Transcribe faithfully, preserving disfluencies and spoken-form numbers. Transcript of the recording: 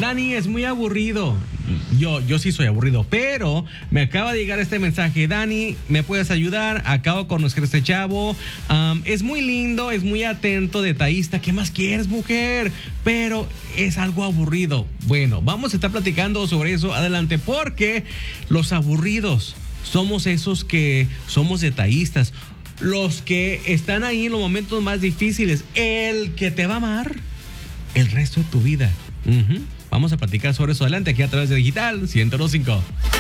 Dani, es muy aburrido. Yo, yo sí soy aburrido, pero me acaba de llegar este mensaje. Dani, ¿me puedes ayudar? Acabo de conocer a este chavo. Um, es muy lindo, es muy atento, detallista. ¿Qué más quieres, mujer? Pero es algo aburrido. Bueno, vamos a estar platicando sobre eso adelante, porque los aburridos somos esos que somos detallistas. Los que están ahí en los momentos más difíciles. El que te va a amar el resto de tu vida. Uh-huh. Vamos a platicar sobre eso adelante aquí a través de Digital ciento cinco.